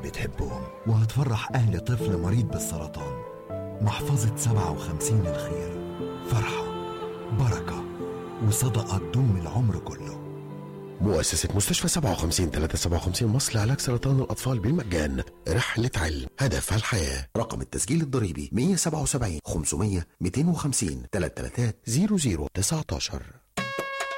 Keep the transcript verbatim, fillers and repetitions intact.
بتحبهم، وهتفرح أهل طفل مريض بالسرطان. محفظة سبعة وخمسين الخير، فرحة، بركة، وصدقة تدوم العمر كله. مؤسسة مستشفى سبعة وخمسين ثلاثة سبعة وخمسين مصر لعلاج سرطان الأطفال بالمجان. رحلة علم هدفها الحياة. رقم التسجيل الضريبي مية وسبعة وسبعين خمسمية مئتين وخمسين ثلاثة ثلاثة صفر صفر تسعة عشر.